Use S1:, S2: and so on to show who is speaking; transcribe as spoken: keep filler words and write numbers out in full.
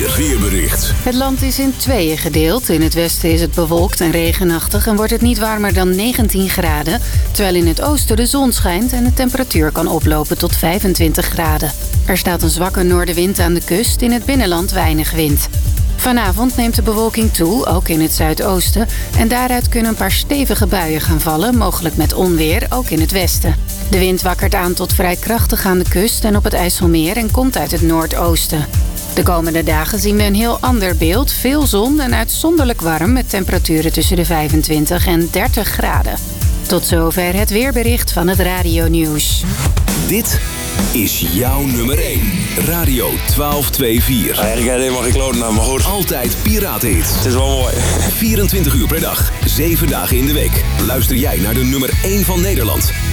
S1: vier weerbericht.
S2: Het land is in tweeën gedeeld. In het westen is het bewolkt en regenachtig en wordt het niet warmer dan negentien graden. Terwijl in het oosten de zon schijnt en de temperatuur kan oplopen tot vijfentwintig graden. Er staat een zwakke noordenwind aan de kust, in het binnenland weinig wind. Vanavond neemt de bewolking toe, ook in het zuidoosten. En daaruit kunnen een paar stevige buien gaan vallen, mogelijk met onweer, ook in het westen. De wind wakkert aan tot vrij krachtig aan de kust en op het IJsselmeer en komt uit het noordoosten. De komende dagen zien we een heel ander beeld, veel zon en uitzonderlijk warm met temperaturen tussen de vijfentwintig en dertig graden. Tot zover het weerbericht van het Radio Nieuws.
S1: Dit is jouw nummer één. Radio twaalf vierenentwintig.
S3: Eigenlijk heb je helemaal geen kloten naar, maar goed.
S1: Altijd piratenhits.
S3: Het is wel mooi.
S1: vierentwintig uur per dag, zeven dagen in de week. Luister jij naar de nummer één van Nederland.